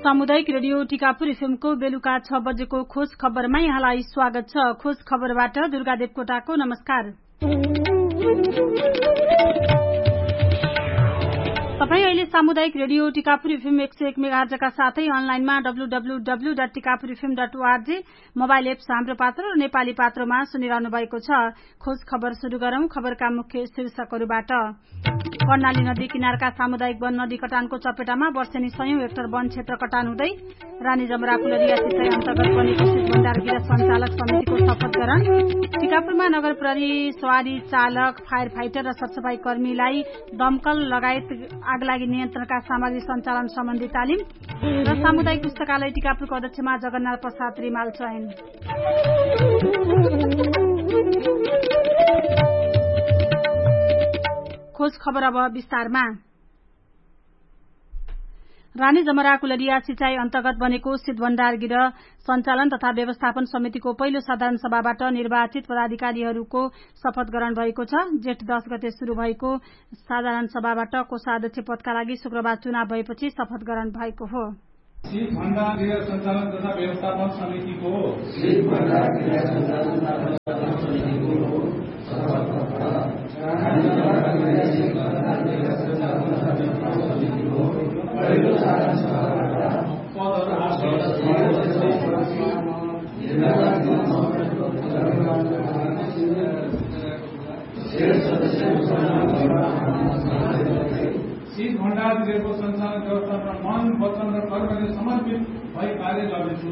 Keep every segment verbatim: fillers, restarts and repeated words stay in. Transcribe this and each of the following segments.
सामुदायिक रेडियो टिकापुर एफएमको बेलुका छ बजेको खोज खबरमा यहाँलाई स्वागत छ। खोज खबरबाट दुर्गा देवकोटाको नमस्कार। तपाई अहिले सामुदायिक रेडियो टिकापुर एफएम एक सय एक मेगाहर्जका साथै अनलाइनमा W W W dot Tikapur FM dot ORG mobile apps हाम्रो पात्र र नेपाली पात्रोमा सुनिरहनु भएको छ। खोज खबर शुरू गरौं। खबरका मुख्य शीर्षकहरूबाट। कर्णाली नदी किनारका सामुदायिक वन नदी कटानको चपेटामा वर्षेनी सयौं हेक्टर वन क्षेत्र कटान हुँदै रानी जमरा कुलरिया सिंचाई अन्तर्गत बनेको भण्डार गृह सञ्चालक समितिको शपथ ग्रहण। टिकापुरमा नगर प्रहरी सवारी चालक फायर फाइटर र सरसफाई कर्मीलाई दमकल लगायत आगलागी नियन्त्रणका सामग्री सञ्चालन सम्बन्धी तालिम र सामुदायिक पुस्तकालय टिकापुरको अध्यक्षमा जगन्नाथ प्रसाद रिमाल चयन। खोज खबर अब विस्तारमा। रानी जमरा कुलरिया सिंचाई अन्तर्गत बनेको शीतभण्डार गृह सञ्चालन तथा व्यवस्थापन समितिको पहिलो साधारण सभाबाट निर्वाचित पदाधिकारीहरूको शपथ ग्रहण भएको छ। जेठ दस गते शुरू भएको साधारण सभाबाट कोषाध्यक्ष पदका लागि शुक्रबार चुनाव भएपछि शपथ ग्रहण भएको हो। शीतभण्डार गृह सञ्चालन तथा व्यवस्थापन समितिको शीत भण्डार गृहको सञ्चालन व्यवस्थापन मन वचन र कर्मले समर्पित भई कार्य गर्नेछु।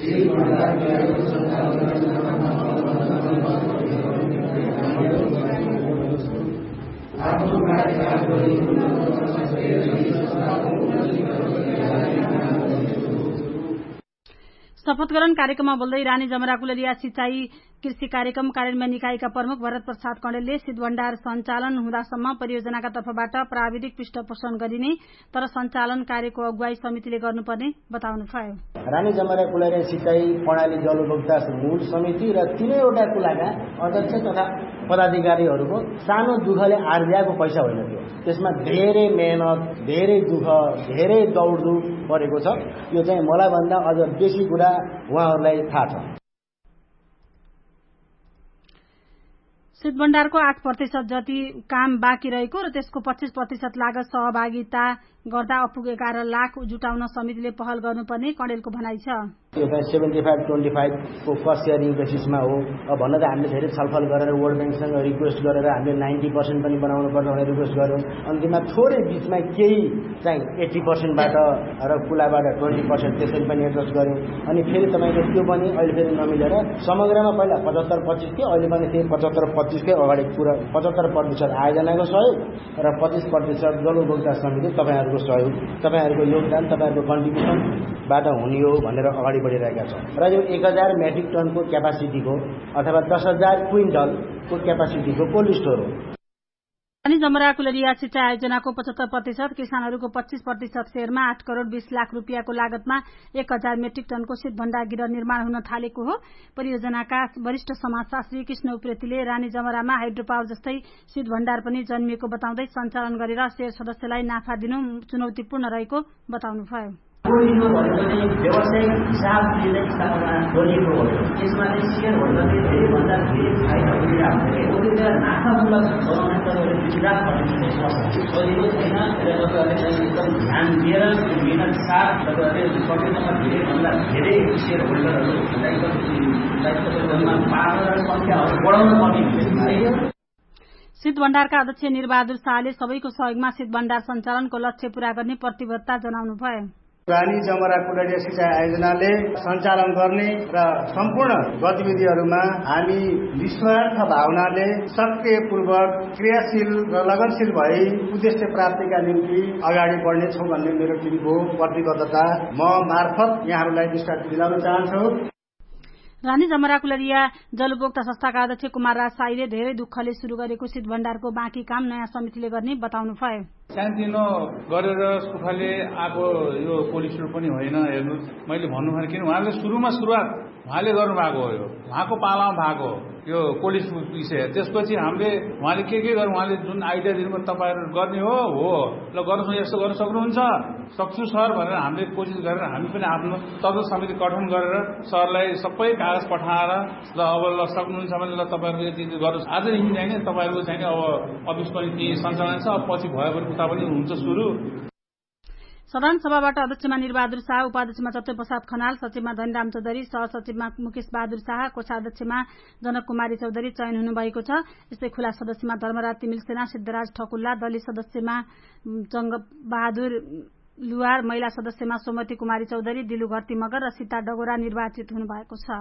शपथ ग्रहण कार्यक्रममा बोल्दै रानी जमरा कुलरिया सिंचाई कृषि कार्यक्रम कार्यान्वयन इकाइका प्रमुख भरत प्रसाद कणेलले शीतभण्डार सञ्चालन हुँदासम्म परियोजनाका तर्फबाट प्राविधिक पृष्ठपोषण गरिने तर सञ्चालन कार्यको अगुवाई समितिले गर्नुपर्ने बताउनुभयो। रानी जमरा कुलरिया सिंचाई प्रणाली जल उपभोक्ता मूल समिति र तीनैवटा कुलाका अध्यक्ष तथा पदाधिकारीहरूको सानो दुःखले आर्जिएको पैसा होइन थियो। त्यसमा धेरै मेहनत, धेरै दुःख, धेरै दौडधुप परेको छ। यो चाहिँ मलाई भन्दा अझ बेसी कुरा उहाँहरूलाई थाहा छ। शीतभण्डारको आठ प्रतिशत जति काम बाँकी रहेको र त्यसको पच्चीस प्रतिशत लागत सहभागिता गर्दा अपुग एघार लाख जुटाउन समितिले पहल गर्नुपर्ने कणेलको भनाइ छ। यो चाहिँ सेभेन्टी फाइभ ट्वेन्टी फाइभ को कस्ट सेयरिङ बेसिसमा हो भन्न त हामीले धेरै छलफल गरेर वर्ल्ड ब्याङ्कसँग रिक्वेस्ट गरेर हामीले नाइन्टी पर्सेन्ट पनि बनाउनु पर्छ भनेर रिक्वेस्ट गर्यौँ। अन्तिममा थोरै बिचमा केही चाहिँ एट्टी पर्सेन्टबाट र कुलाबाट ट्वेन्टी पर्सेन्ट त्यसरी पनि एडजस्ट गर्यौँ। अनि फेरि तपाईँको त्यो पनि अहिले फेरि नमिलेर समग्रमा पहिला पचहत्तर पच्चिस थियो, अहिले पनि फेरि पचहत्तर पच्चिसकै अगाडि पुरा पचहत्तर प्रतिशत आयोजनाको सहयोग र पच्चिस प्रतिशत जल उपभोक्ता समिति तपाईँहरूको सहयोग, तपाईँहरूको योगदान, तपाईँहरूको कन्ट्रिब्युसनबाट हुने हो भनेर अगाडि बढ़िरहेका छौँ। र यो एक हजार मेट्रिक टनको क्यापासिटीको अथवा दस हजार क्विन्टलको क्यापासिटीको कोल्ड स्टोर हो। रानी जमरा कुलरिया सिंचाई आयोजनाको पचहत्तर प्रतिशत किसानहरूको पच्चीस प्रतिशत शेयरमा आठ करोड़ बीस लाख रुपियाँको लागतमा एक हजार मेट्रिक टनको शीतभण्डार गृह निर्माण हुन थालेको हो। परियोजनाका वरिष्ठ समाजशास्त्री कृष्ण उप्रेतीले रानी जमरामा हाइड्रो पावर जस्तै शीतभण्डार पनि जन्मिएको बताउँदै सञ्चालन गरेर शेयर सदस्यलाई नाफा दिनु चुनौतीपूर्ण रहेको बताउनुभयो। व्यावसायिक हिसाब लिँदै स्थापना गरिएको हो। यसमा चाहिँ सेयर होल्डरले धेरैभन्दा धेरै फाइदा उठिरहेको हुन्छ। उनीहरूले नाफामूलक बनाउने तपाईँहरूले विश्वास भन्ने पर्छ। सजिलो छैन। तपाईँहरूले चाहिँ एकदम ध्यान दिएर मेहनत साथ तपाईँहरूले सकेसम्म धेरैभन्दा धेरै सेयर होल्डरहरूलाई तपाईँमा पार्न र सङ्ख्याहरू बढाउन पर्ने हुन्छ। शीतभण्डारका अध्यक्ष निरबहादुर शाहले सबैको सहयोगमा शीतभण्डार सञ्चालनको लक्ष्य पूरा गर्ने प्रतिबद्धता जनाउनुभयो। रानी जमरा कुलरिया सिंचाई आयोजनाले सञ्चालन गर्ने र सम्पूर्ण गतिविधिहरूमा हामी निस्वार्थ भावनाले सक्रियपूर्वक क्रियाशील र लगनशील भई उद्देश्य प्राप्तिका निम्ति अगाडि बढ्नेछौँ भन्ने मेरो टिमको प्रतिबद्धता म मार्फत यहाँहरूलाई विश्वास दिलाउन चाहन्छु। रानी जमरा कुलरिया जल उपभोक्ता संस्थाका अध्यक्ष कुमार राज साईले धेरै दुःखले शुरू गरेको शीतभण्डारको बाँकी काम नयाँ समितिले गर्ने बताउनुभयो। सानोतिनो गरेर सुखले आएको यो पोलिसहरू पनि होइन। हेर्नु मैले भन्नु भने किन उहाँले सुरुमा सुरुवात उहाँले गर्नुभएको हो, यो उहाँको पालामा भएको यो पोलिस विषय। त्यसपछि हामीले उहाँले के के गर्नु, उहाँले जुन आइडिया दिनुभयो तपाईँहरू गर्ने हो हो ल गर्नु, यस्तो गर्न सक्नुहुन्छ, सक्छु सर भनेर हामीले कोसिस गरेर हामी पनि आफ्नो तदर्थ समिति गठन गरेर सरलाई सबै कागज पठाएर ल अब ल सक्नुहुन्छ भने ल तपाईँहरू यति गर्नु। आजदेखि चाहिँ तपाईँहरूको चाहिँ अब अफिस पनि ती सञ्चालन छ, अब पछि भयो भने उता पनि हुन्छ सुरु। सदन सभाबाट अध्यक्षमा निरबहादुर शाह, उपाध्यक्षमा चतुर प्रसाद खनाल, सचिवमा धनराम चौधरी, सहसचिवमा मुकेश बहादुर शाह, कोषाध्यक्षमा जनक कुमारी चौधरी चयन हुनुभएको छ। यस्तै खुला सदस्यमा धर्मराज तिमिल सेना, सिद्धराज ठकुल्ला, दलित सदस्यमा जंग बहादुर लुवार, महिला सदस्यमा सोमती कुमारी चौधरी, दिलु घरती मगर र सीता डगोरा निर्वाचित हुनुभएको छ।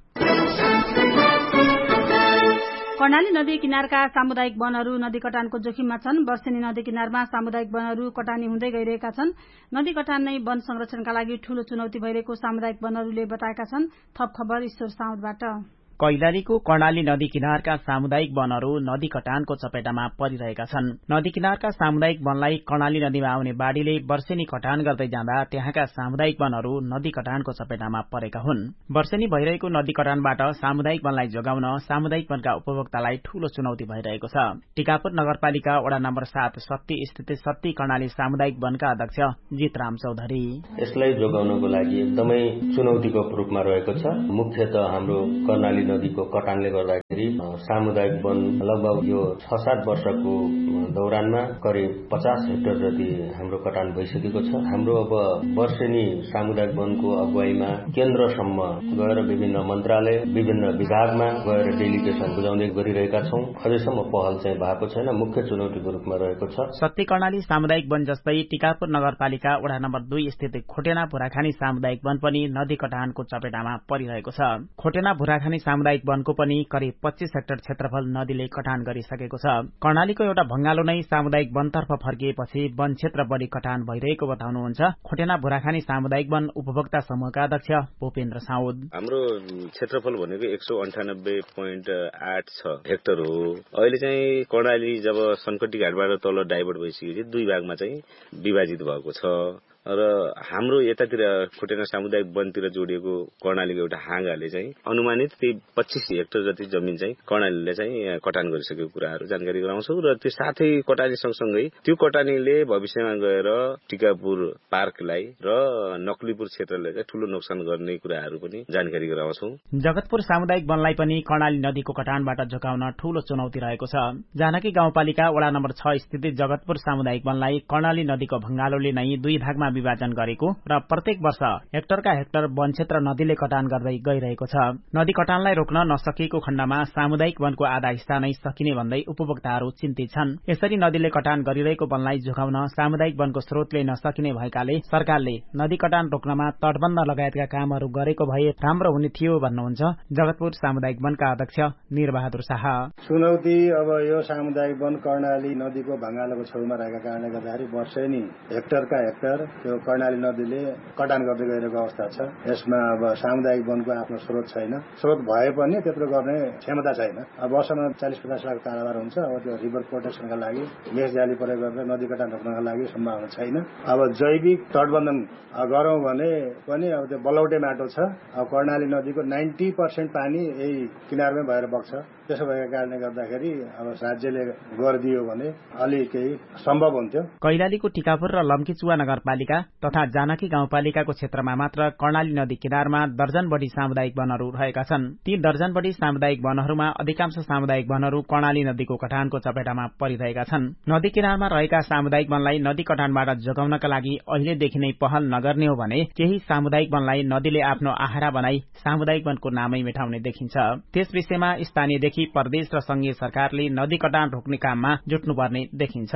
कर्णाली नदी किनारका सामुदायिक वनहरू नदी कटानको जोखिममा छन्। वर्षेनी नदी किनारमा सामुदायिक वनहरू कटानी हुँदै गइरहेका छन्। नदी कटान नै वन संरक्षणका लागि ठूलो चुनौती भइरहेको सामुदायिक वनहरूले बताएका छन्। थप खबर ईश्वर साउदबाट। कैलालीको कर्णाली नदी किनारका सामुदायिक वनहरू नदी कटानको चपेटामा परिरहेका छन्। नदी किनारका सामुदायिक वनलाई कर्णाली नदीमा आउने बाढ़ीले वर्षेनी कटान गर्दै जाँदा त्यहाँका सामुदायिक वनहरू नदी कटानको चपेटामा परेका हुन्। वर्षेनी भइरहेको नदी कटानबाट सामुदायिक वनलाई जोगाउन सामुदायिक वनका उपभोक्तालाई ठूलो चुनौती भइरहेको छ। टिकापुर नगरपालिका वडा नम्बर सात सत्ती स्थित सत्ती कर्णाली सामुदायिक वनका अध्यक्ष जितराम चौधरी यसलाई जोगाउनको लागि एकदमै चुनौतीको रूपमा रहेको छ। मुख्यतः हाम्रो कर्णाली नदीको कटानले गर्दाखेरि सामुदायिक वन लगभग यो छ सात वर्षको दौरानमा करिब पचास हेक्टर जति हाम्रो कटान भइसकेको छ। हाम्रो अब वर्षेनी सामुदायिक वनको अगुवाईमा केन्द्रसम्म गएर विभिन्न मन्त्रालय विभिन्न विभागमा गएर डेलिगेसन बुझाउने गरिरहेका छौं। अझैसम्म पहल चाहिँ भएको छैन, मुख्य चुनौतीको रूपमा रहेको छ। सत्ती कर्णाली सामुदायिक वन जस्तै टिकापुर नगरपालिका वडा नम्बर दुई स्थित खोटेना भुराखानी सामुदायिक वन पनि नदी कटानको चपेटामा परिरहेको छ। खोटेना भुराखानी सामुदायिक वनको पनि करिब पच्चीस हेक्टर क्षेत्रफल नदीले कटान गरिसकेको छ। कर्णालीको एउटा भंगालो नै सामुदायिक वनतर्फ फर्किएपछि वन क्षेत्र बढी कटान भइरहेको बताउनुहुन्छ खोटेना भुराखानी सामुदायिक वन उपभोक्ता समूहका अध्यक्ष भूपेन्द्र साउद। हाम्रो क्षेत्रफल भनेको एक सौ अन्ठानब्बे पोइन्ट आठ छ हेक्टर हो। अहिले चाहिँ कर्णाली जब सनकटी घाटबाट तल डाइभर्ट भइसकेपछि दुई भागमा चाहिँ विभाजित भएको छ र हाम्रो यतातिर खोटेना सामुदायिक वनतिर जोडिएको कर्णालीको एउटा हाँगाले चाहिँ अनुमानित त्यही पच्चीस हेक्टर जति जमिन चाहिँ कर्णालीले चाहिँ कटान गरिसकेको कुराहरू जानकारी गराउँछौ र त्यो साथै कटानी सँगसँगै त्यो कटानीले भविष्यमा गएर टिकापुर पार्कलाई र नकलीपुर क्षेत्रलाई चाहिँ ठूलो नोक्सान गर्ने कुराहरू पनि जानकारी गराउँछौ। जगतपुर सामुदायिक वनलाई पनि कर्णाली नदीको कटानबाट जोगाउन ठूलो चुनौती रहेको छ। जानकी गाउँपालिका वडा नम्बर छ स्थित जगतपुर सामुदायिक वनलाई कर्णाली नदीको भंगालोले नै दुई भागमा विभाजन गरेको र प्रत्येक वर्ष हेक्टरका हेक्टर वन क्षेत्र नदीले कटान गर्दै गइरहेको छ। नदी कटानलाई रोक्न नसकिएको खण्डमा सामुदायिक वनको आधा हिस्सा नै सकिने भन्दै उपभोक्ताहरू चिन्तित छन्। यसरी नदीले कटान गरिरहेको वनलाई जोगाउन सामुदायिक वनको स्रोतले नसकिने भएकाले सरकारले नदी कटान रोक्नमा तटबन्ध लगायतका कामहरू गरेको भए राम्रो हुने थियो भन्नुहुन्छ जगतपुर सामुदायिक वनका अध्यक्ष निरबहादुर शाह। चुनौती अब यो सामुदायिक वन कर्णाली नदीको भंगालोको छेउमा रहेका कारणले गर्दाखेरि वर्षेनी हेक्टरका हेक्टर यो कर्णाली नदीले कटान गर्दै गइरहेको अवस्था छ। यसमा अब सामुदायिक वनको आफ्नो स्रोत छैन, स्रोत भए पनि त्यत्रो गर्ने क्षमता छैन। अब वर्षमा चालिस पचास लाख कारोबार हुन्छ। अब त्यो रिभर प्रोटेक्सनका लागि मेष जाली प्रयोग गरेर नदी कटान रोक्नका लागि सम्भावना छैन। अब जैविक तटबन्धन गरौं भने पनि अब त्यो बलौटे माटो छ। अब कर्णाली नदीको नाइन्टी पर्सेन्ट पानी यही किनारमै भएर बग्छ। त्यसो भएका कारणले गर्दाखेरि अब राज्यले गरिदियो भने अलि केही सम्भव हुन्थ्यो। कैलालीको टिकापुर र लम्कीचुवा नगरपालिका तथा जानकी गाउँपालिकाको क्षेत्रमा मात्र कर्णाली नदी किनारमा दर्जन बढी सामुदायिक वनहरू रहेका छन्। ती दर्जन बढी सामुदायिक वनहरूमा अधिकांश सामुदायिक वनहरू कर्णाली नदीको कटानको चपेटामा परिरहेका छन्। नदी किनारमा रहेका सामुदायिक वनलाई नदी कटानबाट जोगाउनका लागि अहिलेदेखि नै पहल नगर्ने हो भने केही सामुदायिक वनलाई नदीले आफ्नो आहारा बनाई सामुदायिक वनको नामै मेटाउने देखिन्छ। त्यस विषयमा स्थानीयदेखि प्रदेश र संघीय सरकारले नदी कटान रोक्ने काममा जुट्नुपर्ने देखिन्छ।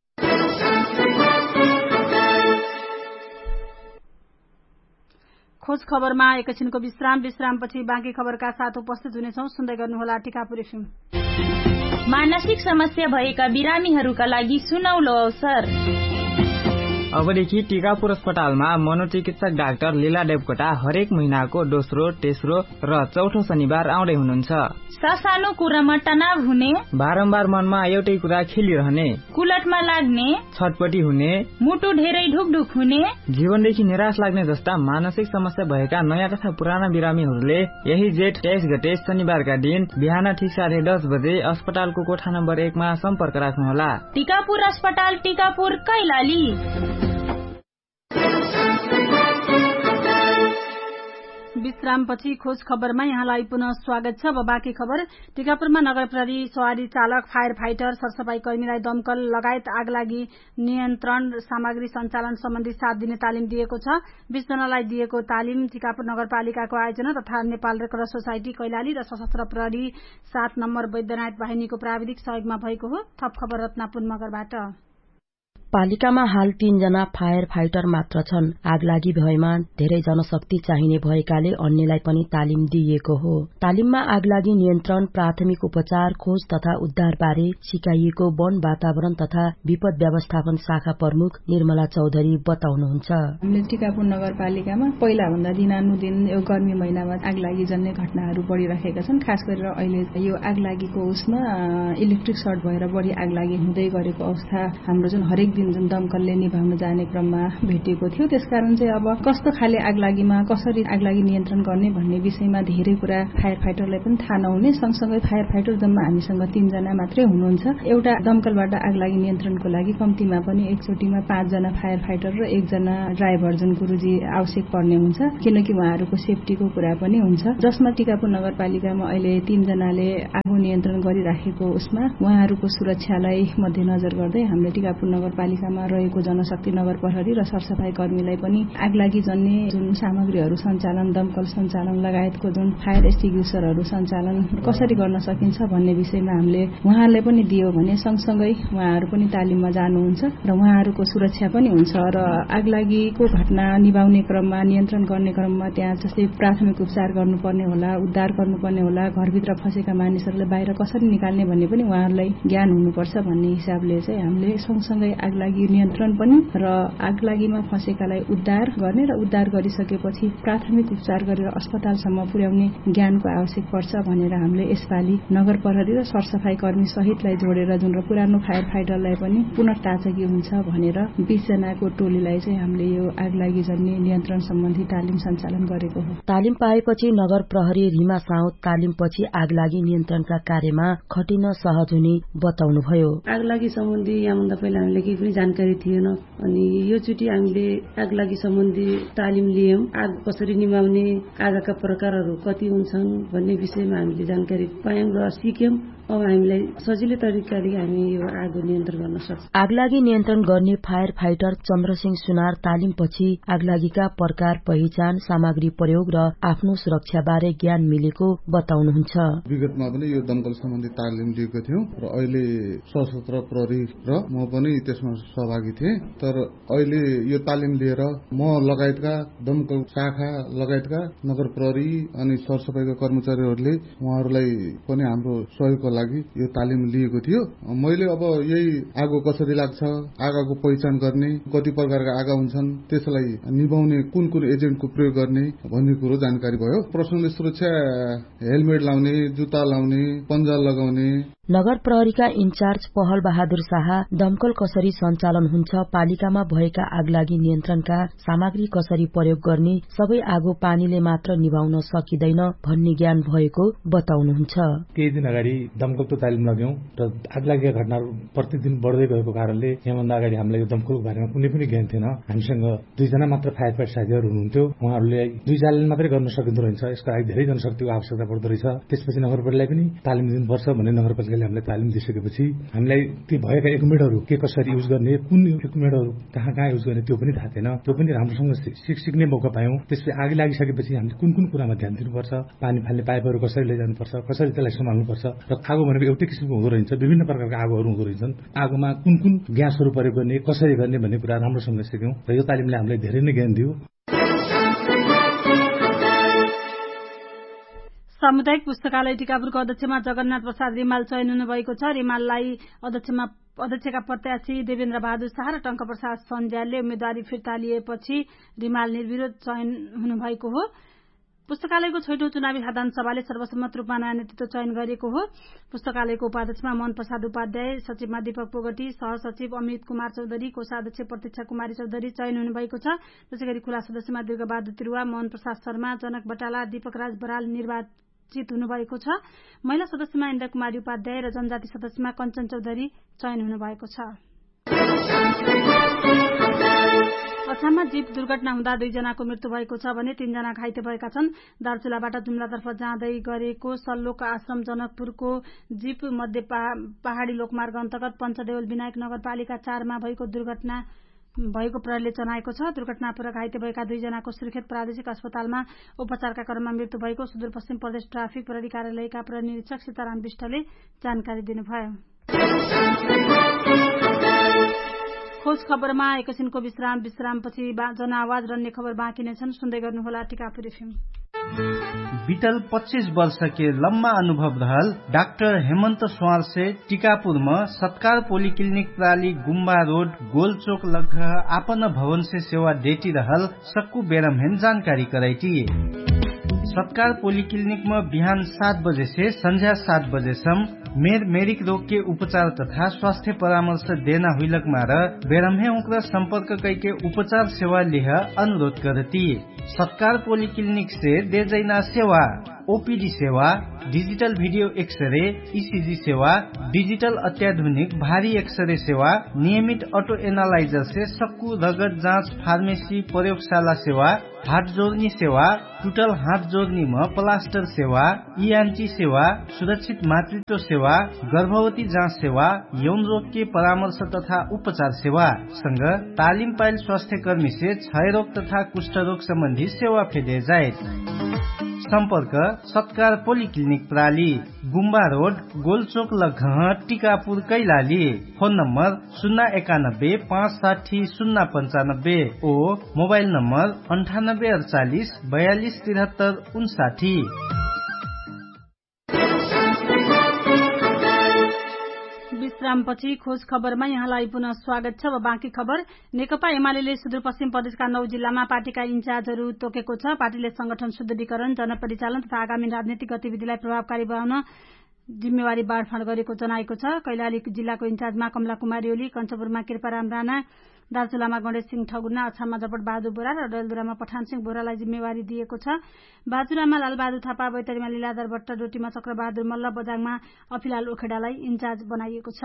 खोज खबरमा एकैछिनको विश्राम विश्रामपछि बाँकी खबरका साथ उपस्थित हुनेछौं। सुन्दै गर्नुहोला टिकापुर एफएम। मानसिक समस्या भएका बिरामीहरूका लागि सुनौलो अवसर। अबदेखि टिकापुर अस्पतालमा मनोचिकित्सक डाक्टर लीला देवकोटा हरेक महिनाको दोस्रो तेस्रो र चौथो शनिबार आउँदै हुनुहुन्छ। सानो कुरामा तनाव हुने, बारम्बार मनमा एउटै कुरा खेलिरहने, कुलटमा लाग्ने, छटपटी हुने, मुटु धेरै ढुकढुक हुने, जीवनदेखि निराश लाग्ने जस्ता मानसिक समस्या भएका नयाँ तथा पुराना बिरामीहरूले यही जेठ तेइस गते शनिबारका दिन बिहान ठिक साढे दस बजे अस्पतालको कोठा नम्बर एकमा सम्पर्क राख्नुहोला। टिकापुर अस्पताल, टिकापुर, कैलाली। विश्रामपछि खोज खबरमा यहाँलाई पुनः स्वागत छ। अब बाँकी खबर। टिकापुरमा नगर प्रहरी सवारी चालक, फायर फाइटर, सरसफाई कर्मीलाई दमकल लगायत आगलागी नियन्त्रण सामग्री सञ्चालन सम्बन्धी सात दिने तालिम दिएको छ। बीस जनालाई दिएको तालिम टिकापुर नगरपालिकाको आयोजना तथा Nepal red cross society Kailali र सशस्त्र प्रहरी सात नम्बर वैद्यनाथ वाहिनीको प्राविधिक सहयोगमा भएको हो। थप खबर रत्नपुर मगरबाट। पालिकामा हाल तीनजना फायर फाइटर मात्र छन्। आगलागी भएमा धेरै जनशक्ति चाहिने भएकाले अन्यलाई पनि तालिम दिइएको हो। तालिममा आगलागी नियन्त्रण, प्राथमिक उपचार, खोज तथा उद्धार बारे सिकाइएको वन वातावरण तथा विपद व्यवस्थापन शाखा प्रमुख निर्मला चौधरी बताउनुहुन्छ। हामीले टिकापुर नगरपालिकामा पहिला भन्दा दिनानुदिन यो गर्मी महिनामा आगलागी जन्य घटनाहरू बढ़िरहेका छन्। खास गरेर अहिले यो आगलागीको उसमा इलेक्ट्रिक सर्ट भएर बढ़ी आगलागी हुँदै गरेको अवस्था हाम्रो जुन हरेक जुन दमकलले निभाउन जाने क्रममा भेटिएको थियो। त्यसकारण चाहिँ अब कस्तो खाले आगलागीमा कसरी आगलागी नियन्त्रण गर्ने भन्ने विषयमा धेरै कुरा फायर फाइटरलाई पनि थाहा नहुने, सँगसँगै फायर फाइटर जम्मा हामीसँग तीनजना मात्रै हुनुहुन्छ। एउटा दमकलबाट आगलागी नियन्त्रणको लागि कम्तीमा पनि एकचोटिमा पाँचजना फायर फाइटर र एकजना ड्राइभर जुन गुरुजी आवश्यक पर्ने हुन्छ, किनकि उहाँहरूको सेफ्टीको कुरा पनि हुन्छ। जसमा टिकापुर नगरपालिकामा अहिले तीनजनाले आगो नियन्त्रण गरिराखेको उसमा उहाँहरूको सुरक्षालाई मध्यनजर गर्दै हामीले टिकापुर नगरपालिकामा रहेको जनशक्ति नगर प्रहरी र सरसफाई कर्मीलाई पनि आगलागी जन्ने जुन सामग्रीहरू सञ्चालन, दमकल सञ्चालन लगायतको जुन फायर एक्सटिङ्ग्युसरहरू सञ्चालन कसरी गर्न सकिन्छ भन्ने विषयमा हामीले उहाँहरूलाई पनि दियो भने सँगसँगै उहाँहरू पनि तालिममा जानुहुन्छ र उहाँहरूको सुरक्षा पनि हुन्छ। र आगलागीको घटना निभाउने क्रममा, नियन्त्रण गर्ने क्रममा त्यहाँ जस्तै प्राथमिक उपचार गर्नुपर्ने होला, उद्धार गर्नुपर्ने होला, घरभित्र फँसेका मानिसहरूलाई बाहिर कसरी निकाल्ने भन्ने पनि उहाँहरूलाई ज्ञान हुनुपर्छ भन्ने हिसाबले चाहिँ हामीले सँगसँगै आगलागी नियन्त्रण पनि र आगलागीमा फँसेकालाई उद्धार गर्ने र उद्धार गरिसकेपछि प्राथमिक उपचार गरेर अस्पतालसम्म पुर्याउने ज्ञानको आवश्यक पर्छ भनेर हामीले यसपालि नगर प्रहरी र सरसफाई कर्मी सहितलाई जोडेर जुन र पुरानो फायर फाइटरलाई पनि पुनः ताजगी हुन्छ भनेर बीस जनाको टोलीलाई चाहिँ हामीले यो आगलागी जन्ने नियन्त्रण सम्बन्धी तालिम सञ्चालन गरेको हो। तालिम पाएपछि नगर प्रहरी रिमा साउद तालिमपछि आगलागी नियन्त्रणका कार्यमा खटिन सहज हुने बताउनुभयो। आगलागी सम्बन्धी यहाँभन्दा पहिला हामीले केही पनि जानकारी थिएन, अनि यो चोटि हामीले आगलागी सम्बन्धी तालिम लियौं। आग कसरी निभाउने, आगका प्रकारहरू कति हुन्छन् भन्ने विषयमा हामीले जानकारी पायौं र सिक्यौं। अब हामीलाई सजिलै तरिकाले हामी यो आगो नियन्त्रण गर्न सक्छौं। आगलागी नियन्त्रण गर्ने फायर फाइटर चन्द्रसिंह सुनार तालिमपछि आगलागीका प्रकार, पहिचान, सामग्री प्रयोग र आफ्नो सुरक्षा बारे ज्ञान मिलेको बताउनुहुन्छ। विगतमा पनि यो दमकल सम्बन्धी तालिम दिएको थियौं र अहिले सशस्त्र प्रहरी र म पनि त्यसमा सहभागी थिएँ। तर अहिले यो तालिम लिएर म लगायतका दमकल शाखा लगायतका नगर प्रहरी अनि सरसफाईका कर्मचारीहरूले उहाँहरूलाई पनि हाम्रो सहयोगको लागि यो तालिम लिएको थियो। मैले अब यही आगो कसरी लाग्छ, आगोको पहिचान गर्ने, कति प्रकारका आगा हुन्छन्, त्यसलाई निभाउने कुन कुन एजेन्टको प्रयोग गर्ने भन्ने कुरो जानकारी भयो। पर्सनल सुरक्षा, हेलमेट लाउने, जुत्ता लाउने, पन्जा लगाउने। नगर प्रहरीका इन्चार्ज पहल बहादुर शाह दमकल कसरी सञ्चालन हुन्छ, पालिकामा भएका आगलागी नियन्त्रणका सामग्री कसरी प्रयोग गर्ने, सबै आगो पानीले मात्र निभाउन सकिँदैन भन्ने ज्ञान भएको बताउनुहुन्छ। केही दिन अगाडि दमकलको तालिम लाग्यौं र आगलागीका घटनाहरू प्रतिदिन बढ्दै गएको कारणले यहाँभन्दा अगाडि हामीलाई यो दमकलको बारेमा कुनै पनि ज्ञान थिएन। हामीसँग दुईजना मात्र फायर फाइटर साथीहरू हुनुहुन्थ्यो। उहाँहरूले दुई चालले मात्रै गर्न सकिँदो रहेछ, यसको लागि धेरै जनशक्तिको आवश्यकता पर्दो रहेछ। त्यसपछि नगरपालिकालाई पनि तालिम दिनुपर्छ भन्ने नगरपालिकाले हामीलाई तालिम दिइसकेपछि हामीलाई ती भएका इक्विपमेन्टहरू के कसरी युज गर्ने, कुन इक्विपमेन्टहरू कहाँ कहाँ युज गर्ने त्यो पनि थाहा थिएन। त्यो पनि राम्रोसँग सिक्ने मौका पायौं। त्यसपछि आगो लागिसकेपछि हामीले कुन कुन कुरामा ध्यान दिनुपर्छ, पानी फाल्ने पाइपहरू कसरी लैजानुपर्छ, कसरी त्यसलाई सम्हाल्नुपर्छ र आगो भनेको एउटै किसिमको हुँदो रहेछ, विभिन्न प्रकारका आगोहरू हुँदो रहेछन्। आगोमा कुन कुन ग्यासहरू प्रयोग गर्ने, कसरी गर्ने भन्ने कुरा राम्रोसँग सिक्यौं र यो तालिमले हामीलाई धेरै नै ज्ञान दियो। सामुदायिक पुस्तकालय टिकापुरको अध्यक्षमा जगन्नाथ प्रसाद रिमाल चयन हुनुभएको छ। रिमाललाई अध्यक्षमा अध्यक्षका प्रत्याशी देवेन्द्र बहादुर शाह र टंक प्रसाद सन्ज्यालले उम्मेद्वारी फिर्ता लिएपछि रिमाल निर्विरोध चयन हुनुभएको हो। पुस्तकालयको छैटौं चुनावी साधारण सभाले सर्वसम्मत रूपमा नयाँ नेतृत्व चयन गरेको हो। पुस्तकालयको उपाध्यक्षमा मन प्रसाद उपाध्याय, सचिवमा दीपक पोगटी, सहसचिव अमित कुमार चौधरी, कोषाध्यक्ष प्रतीक्षा कुमारी चौधरी चयन हुनुभएको छ। त्यसैगरी खुला सदस्यमा दुर्गाबहादुर तिरुवा, मोहन प्रसाद शर्मा, जनक बटाला, दीपक राज बराल निर्वाचित हुनुभएको छ। महिला सदस्यमा इन्द्र कुमारी उपाध्याय र जनजाति सदस्यमा कञ्चन चौधरी चयन हुनुभएको छ। अछाममा जीप दुर्घटना हुँदा दुईजनाको मृत्यु भएको छ भने तीनजना घाइते भएका छन्। दार्चुलाबाट जुम्लातर्फ जाँदै गरेको सल्लोक आश्रम जनकपुरको जीप मध्य पहाड़ी लोकमार्ग अन्तर्गत पञ्चदेवल विनायक नगरपालिका चारमा भएको दुर्घटना भएको प्रहरीले जनाएको छ। दुर्घटनापूर्व घाइते भएका दुईजनाको सुर्खेत प्रादेशिक अस्पतालमा उपचारका क्रममा मृत्यु भएको सुदूरपश्चिम प्रदेश ट्राफिक प्रहरी कार्यालयका प्रहरी निरीक्षक सीताराम विष्टले जानकारी दिनुभयो। खोज खबरमा एकैछिनको विश्राम विश्रामपछि जनआवाज रन्ने खबर बाँकी नै छन्। सुन्दै गर्नुहोला टिकापुर एफएम। बीतल पच्चीस वर्ष के लम्बा अनुभव रहल डाक्टर हेमंत स्वार से टीकापुर में सत्कार पोलिक्लिनिक प्राली गुम्बा रोड गोलचोक लग आपन भवन से सेवा देती रहल सक्कू बेरमहेन जानकारी कराई। सत्कार पोलिक्लिनिक में बिहान सात बजे से संध्या सात बजे सम मेर मेरिक रोग के उपचार तथा स्वास्थ्य परामर्श देना हुईलक मार बेरमहे उनका संपर्क करके उपचार सेवा लिह अनुरोध करती। सत्कार पोलिक्लिनिक से दे जैना सेवा ओपीडी सेवा, डिजिटल वीडियो एक्सरे, ईसीजी सेवा, डिजिटल अत्याधुनिक भारी एक्सरे सेवा, नियमित ऑटो एनालाइजर से सक्कू रगत जांच फार्मेसी प्रयोगशाला सेवा, हाथ जोड़नी सेवा, टूटल हाथ जोड़नी में प्लास्टर सेवा, ईएनटी सेवा, सुरक्षित मातृत्व सेवा, गर्भवती जांच सेवा, यौन रोग के परामर्श तथा उपचार सेवा संग तालिम पायल स्वास्थ्य कर्मी से क्षय रोग तथा कुष्ठ रोग संबंधी सेवा फेदे जाए। संपर्क सत्कार पोलिक्लिनिक प्राली गुम्बा रोड गोलचोक लघ टीकापुर कैलाली। फोन नंबर शून्य एकानब्बे पाँच साठी शून्य पंचानब्बे ओ मोबाइल नंबर अंठानब्बे अड़चालीस बयालीस तिहत्तर उनसाठी। विश्रामपछि खोज खबरमा यहाँलाई पुनः स्वागत छ। अब बाँकी खबर। नेकपा एमाले सुदूरपश्चिम प्रदेशका नौ जिल्लामा पार्टीका इन्चार्जहरू तोकेको छ। पार्टीले संगठन सुदृढीकरण, जनपरिचालन तथा आगामी राजनीतिक गतिविधिलाई प्रभावकारी बनाउन जिम्मेवारी बाँडफाँड गरेको जनाएको छ। कैलाली जिल्लाको इन्चार्जमा कमला कुमारी ओली, कञ्चपुरमा कृपाराम राणा, दार्चुलामा गणेश सिंह ठगुना, अछाममा जपट बहादुर बोरा र डलदुरामा पठान सिंह बोरालाई जिम्मेवारी दिएको छ। बाजुरामा लालबहादुर थापा, बैतडीमा लीलाधर भट्ट, डोटीमा चक्रबहादुर मल्ल, बजाङमा अफिलाल ओखेडालाई इन्चार्ज बनाइएको छ।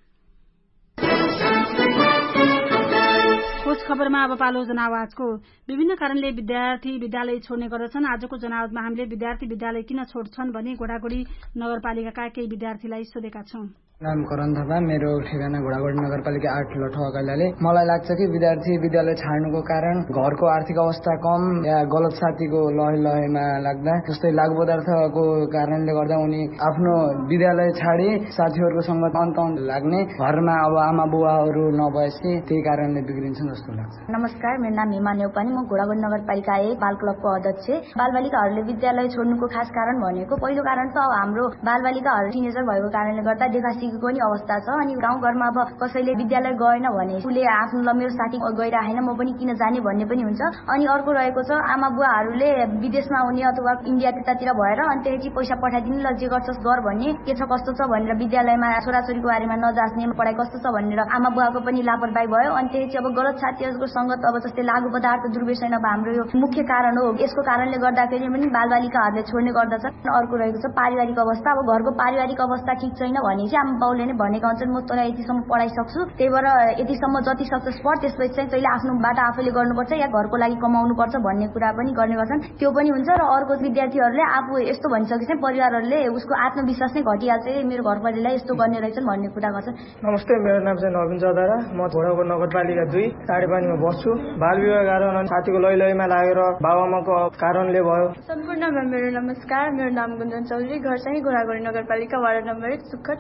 खोज खबरमा अब पालो जनावाजको। विभिन्न कारणले विद्यार्थी विद्यालय छोड्ने गर्दछन्। आजको जनावाजमा हामीले विद्यार्थी विद्यालय किन छोड्छन् भनी घोडागोडी नगरपालिकाका केही विद्यार्थीलाई सोधेका छौं। नाम करण थापा, मेरो ठेगाना घोडागोडी नगरपालिका आठ लठुवा कैलाली। मलाई लाग्छ कि विद्यार्थी विद्यालय छाड्नुको कारण घरको आर्थिक अवस्था कम या गलत साथीको लहे लहेमा लाग्दा, जस्तै लागु पदार्थको कारणले गर्दा उनी आफ्नो विद्यालय छाडी साथीहरूको संगत अन्त लाग्ने, घरमा अब आमा बुवाहरू नभएपछि त्यही कारणले बिग्रिन्छन् जस्तो लाग्छ। नमस्कार, मेरो नाम हिमा नेउपानी, म घोडागोडी नगरपालिका एक बाल क्लबको अध्यक्ष। बालबालिकाहरूले विद्यालय छोड्नुको खास कारण भनेको पहिलो कारण त अब हाम्रो बालबालिकाहरू टिनेजर भएको कारणले गर्दा देखासी पनि अवस्था छ। अनि गाउँघरमा अब कसैले विद्यालय गएन भने उसले आफ्नो ल मेरो साथी गइराखेन म पनि किन जाने भन्ने पनि हुन्छ। अनि अर्को रहेको छ आमा बुवाहरूले विदेशमा आउने अथवा इन्डिया त्यतातिर भएर अनि त्यसपछि पैसा पठाइदिनु ल जे गर्छस् गर भन्ने, के छ कस्तो छ भनेर विद्यालयमा छोराछोरीको बारेमा नजास्ने, पढाइ कस्तो छ भनेर आमा बुवाको पनि लापरवाही भयो। अनि त्यसपछि अब गलत साथीहरूको संगत, अब जस्तै लागु पदार्थ दुर्व्यसन अब हाम्रो यो मुख्य कारण हो। यसको कारणले गर्दाखेरि पनि बालबालिकाहरूले छोड्ने गर्दछ। अर्को रहेको छ पारिवारिक अवस्था। अब घरको पारिवारिक अवस्था ठिक छैन भने चाहिँ आमा बाउले नै भनेका हुन्छन् म तँलाई यतिसम्म पढाइसक्छु, त्यही भएर यतिसम्म जति सक्छस् पढ, त्यसपछि चाहिँ तैँले आफ्नो बाटो आफैले गर्नुपर्छ या घरको लागि कमाउनुपर्छ भन्ने कुरा पनि गर्ने गर्छन्। त्यो पनि हुन्छ। र अर्को विद्यार्थीहरूले आफू यस्तो भनिसकेपछि परिवारहरूले उसको आत्मविश्वास नै घटिहाल्छ, मेरो घर परिवारलाई यस्तो गर्ने रहेछन् भन्ने कुरा गर्छन्। नमस्ते, मेरो नाम चाहिँ नवीन चौधरा, म घोडागोडी नगरपालिका दुई साडेपानीमा बस्छु। बाल विवाह कारण साथीको लै लैमा लागेर बाबाआमाको कारणले भयो। सम्पूर्णमा मेरो नमस्कार, मेरो नाम गुन्जन चौधरी, घर चाहिँ घोडागोडी नगरपालिका वार्ड नम्बर एक सुक्खा ठिमटपुर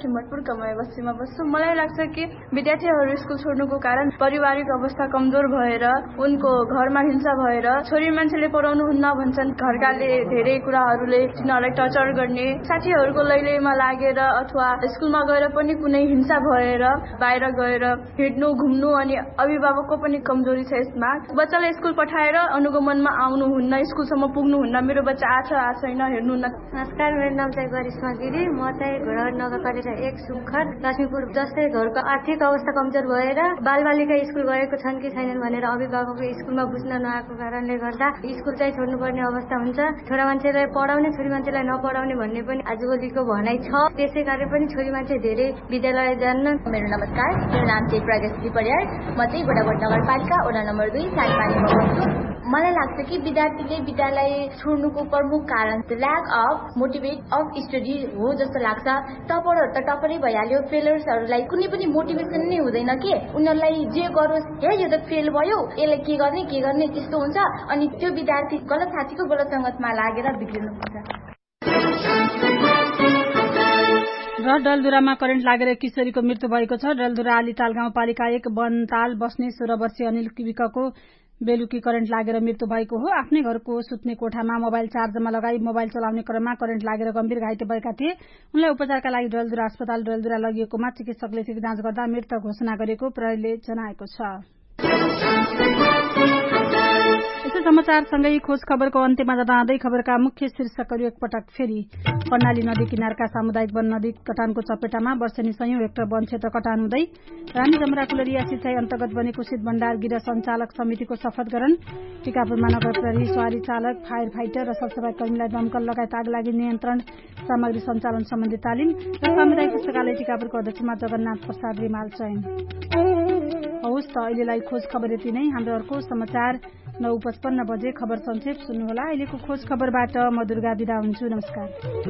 कमाई बस्तीमा बस्छु। मलाई लाग्छ कि विद्यार्थीहरू स्कुल छोड्नुको कारण पारिवारिक अवस्था कमजोर भएर उनको घरमा हिंसा भएर छोरी मान्छेले पढाउनु हुन्न भन्छन्। घरकाले धेरै कुराहरूले तिनीहरूलाई टर्चर गर्ने, साथीहरूको लैलैमा लागेर अथवा स्कुलमा गएर पनि कुनै हिंसा भएर बाहिर गएर हिँड्नु घुम्नु अनि अभिभावकको पनि कमजोरी छ यसमा। बच्चालाई स्कुल पठाएर अनुगमनमा आउनुहुन्न, स्कुलसम्म पुग्नुहुन्न, मेरो बच्चा आछ आ छैन हेर्नुहुन्न। नमस्कार, मेरो नाम चाहिँ गरिश्मा गिरी। म चाहिँ घोडावट नगरपालिका एक सुखद लक्ष्मीपुर। जस्तै घरको आर्थिक अवस्था कमजोर भएर बालबालिका स्कुल गएको छन् कि छैनन् भनेर अभिभावकले स्कुलमा बुझ्न नआएको कारणले गर्दा स्कुल चाहिँ छोड्नुपर्ने अवस्था हुन्छ। छोरा मान्छेलाई पढाउने, छोरी मान्छेलाई नपढाउने भन्ने पनि आजभोलिको भनाइ छ। त्यसै कारण पनि छोरी मान्छे धेरै विद्यालय जान्न। मेरो नमस्कार, मेरो नाम चाहिँ प्रगति परियार। म चाहिँ घोडावट नगरपालिका वडा नम्बर दुई सानपानीमा बस्छु। मलाई लाग्छ कि विद्यार्थीले विद्यालय छोड्नुको प्रमुख कारण lack of motivate of study हो जस्तो लाग्छ। टपरहरू त टपरै भइहाल्यो, फेलर्सहरूलाई कुनै पनि मोटिभेसन नै हुँदैन कि उनीहरूलाई जे गरोस्, हे यो त फेल भयो, यसलाई के गर्ने के गर्ने त्यस्तो हुन्छ। अनि त्यो विद्यार्थी गलत साथीको गलत सङ्गतमा लागेर बिग्रिनुपर्छ। र डलधुरामा करेन्ट लागेर किशोरीको मृत्यु भएको छ। डलधुरा आलीताल गाउँपालिका एक बनताल बस्ने सोह्र वर्षीय अनिल विकको बेलुकी करेन्ट लागेर मृत्यु भएको हो। आफ्नै घरको सुत्ने कोठामा मोबाइल चार्जमा लगाई मोबाइल चलाउने क्रममा करेन्ट लागेर गम्भीर घाइते भएका थिए। उनलाई उपचारका लागि डलधुरा अस्पताल डलधुरा लगिएकोमा चिकित्सकले ठिक जाँच गर्दा मृत घोषणा गरेको प्रहरीले जनाएको छ। यस्तो समाचारसँगै खोज खबरको अन्त्यमा जाँदै खबरका मुख्य शीर्षकहरू एकपटक फेरि। कर्णाली नदी किनारका सामुदायिक वन नदी कटानको चपेटामा वर्षेनी सयौं हेक्टर वन क्षेत्र कटान हुँदै। रानी जमरा कुलरिया सिंचाई अन्तर्गत बनेको शीत भण्डार गिर सञ्चालक समितिको शपथ ग्रहण। टिकापुरमा नगर प्रहरी सवारी चालक, फायर फाइटर र सरसफाई कर्मीलाई दमकल लगायत आग लागि नियन्त्रण सामग्री सञ्चालन सम्बन्धी तालिम। र सामुदायिक पुस्तकालय टिकापुरको अध्यक्षमा जगन्नाथ प्रसाद रिमाल चयन। हवस् त अहिलेलाई खोज खबर यति नै। हाम्रो अर्को समाचार नौ पचपन्न बजे खबर संक्षेप सुन्नुहोला। अहिलेको खोज खबरबाट म दुर्गा बिदा हुन्छु। नमस्कार।